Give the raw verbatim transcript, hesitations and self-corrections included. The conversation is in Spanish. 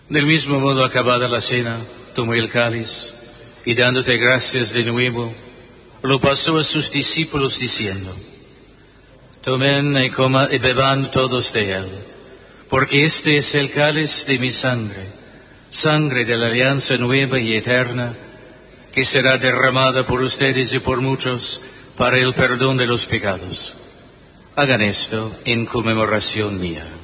Del mismo modo, acabada la cena, tomó el cáliz y dándote gracias de nuevo, lo pasó a sus discípulos diciendo: Tomen y, coma, y beban todos de él, porque este es el cáliz de mi sangre, sangre de la alianza nueva y eterna, que será derramada por ustedes y por muchos para el perdón de los pecados. Hagan esto en conmemoración mía.